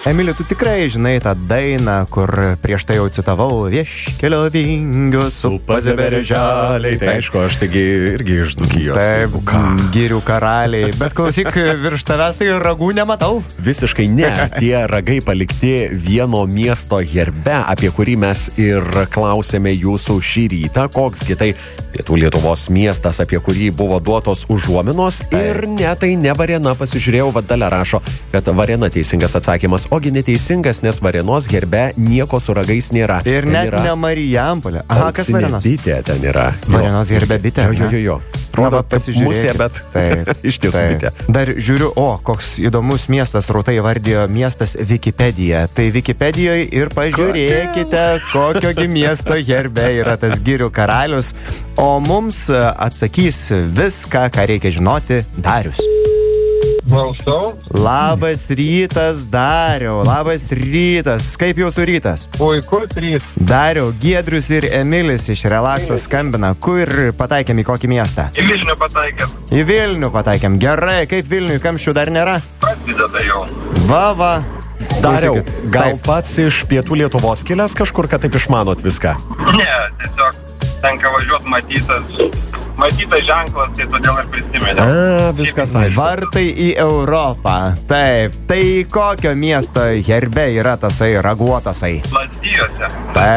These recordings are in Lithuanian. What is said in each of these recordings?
Emili, tu tikrai žinai tą dainą, kur prieš tai jau citavau, vieškelio vingius su pazebereželiai. Tai aišku, aš taigi irgi iš Dzūkijos. Taip, girių karaliai. Bet klausyk, virš tavęs tai ragų nematau. Visiškai ne. Tie ragai palikti vieno miesto herbe, apie kurį mes ir klausėme jūsų šį rytą. Koksgi tai Pietų Lietuvos miestas, apie kurį buvo duotos užuominos. Ir ne, tai ne Varėna. Pasižiūrėjau, Vadalė rašo, kad Varėna teisingas atsakymas. Ogi neteisingas, nes Varėnos herbe nieko su ragais nėra. Ir net ne Marijampolė. Aha, kas Varėnos? Bitė ten yra. Varėnos herbe bitė. Jo. Rodo, musė, bet iš tiesų bitė. Dar žiūriu, koks įdomus miestas Rūta įvardijo miestas Wikipedija. Tai Wikipedijoje ir pažiūrėkite, kokiogi miesto herbe yra tas girių karalius. O mums atsakys viską, ką reikia žinoti, Darius. Klausau. Labas rytas, Dariau. Labas rytas. Kaip jūsų rytas? Puikus rytas. Dariau, Giedrius ir Emilis iš Relakso skambina. Kur pataikėm, į kokį miestą? Į Vilnių pataikėm. Į Vilnių pataikėm. Gerai, kaip Vilniui, kamščių dar nėra? Prasideda jau. Va. Dariau, gal Taip. pats iš Pietų Lietuvos kilęs kažkur, kad taip išmanot viską? Ne, tiesiog tenka važiuoti matytas ženklas, tai todėl ir prisimenu. Viskas aišku. Vartai į Europą. Taip. Tai kokio miesto herbe yra tasai raguotasai? Lazdijose.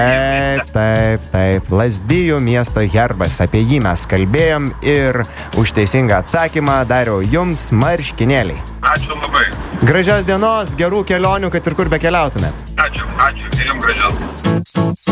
Taip. Lazdijų miesto herbas. Apie jį mes kalbėjom ir už teisingą atsakymą Dariau jums marškinėliai. Ačiū labai. Gražios dienos, gerų kelionių, kad ir kur bekeliautumėt. Ačiū. Ir jums gražios.